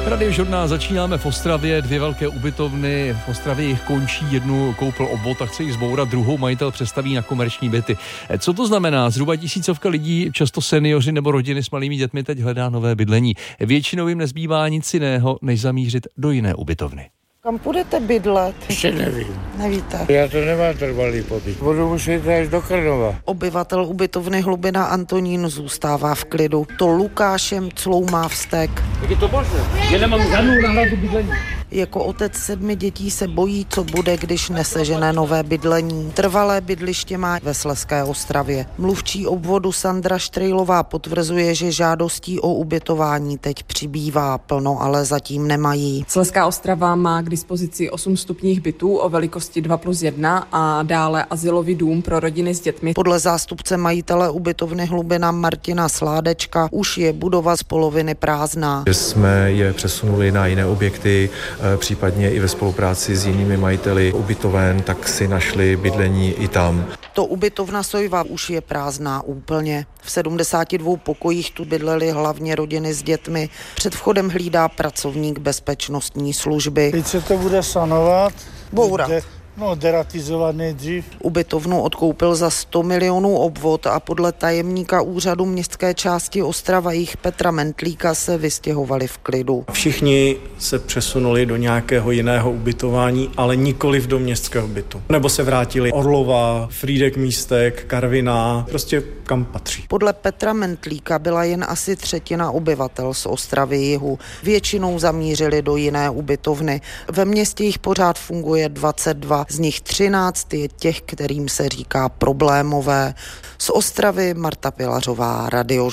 Radiožurnál začínáme v Ostravě, 2 velké ubytovny, v Ostravě jich končí, jednu koupil obvod a chce ji zbourat, druhou majitel přestaví na komerční byty. Co to znamená? Zhruba 1000 lidí, často seniori nebo rodiny s malými dětmi teď hledá nové bydlení. Většinou jim nezbývá nic jiného, než zamířit do jiné ubytovny. Kam půjdete bydlet? Ještě nevím. Nevíte. Já to nemám trvalý pobyt. Budu muset až do Krnova. Obyvatel ubytovny Hlubina Antonín zůstává v klidu. To Lukášem cloumá vztek. Jak je to možné? Já nemám žádnou náhradu bydlení. Jako otec 7 dětí se bojí, co bude, když nesežene nové bydlení. Trvalé bydliště má ve Slezské Ostravě. Mluvčí obvodu Sandra Štrejlová potvrzuje, že žádostí o ubytování teď přibývá, plno ale zatím nemají. Slezská Ostrava má k dispozici 8 vstupních bytů o velikosti 2+1 a dále azylový dům pro rodiny s dětmi. Podle zástupce majitele ubytovny Hlubina Martina Sládečka už je budova z poloviny prázdná. Jsme je přesunuli na jiné objekty, případně i ve spolupráci s jinými majiteli ubytoven, tak si našli bydlení i tam. To ubytovna Sojva už je prázdná úplně. V 72 pokojích tu bydlely hlavně rodiny s dětmi. Před vchodem hlídá pracovník bezpečnostní služby. Teď se to bude sanovat. Bourat. Deratizovat nejdřív. Ubytovnu odkoupil za 100 milionů obvod a podle tajemníka úřadu městské části Ostrava jich Petra Mentlíka se vystěhovali v klidu. Všichni se přesunuli do nějakého jiného ubytování, ale nikoliv do městského bytu. Nebo se vrátili Orlova, Frýdek Místek, Karviná, prostě kam patří. Podle Petra Mentlíka byla jen asi 1/3 obyvatel z Ostravy jihu. Většinou zamířili do jiné ubytovny. Ve městě jich pořád funguje 22. Z nich 13 je těch, kterým se říká problémové. Z Ostravy Marta Pilařová, Radio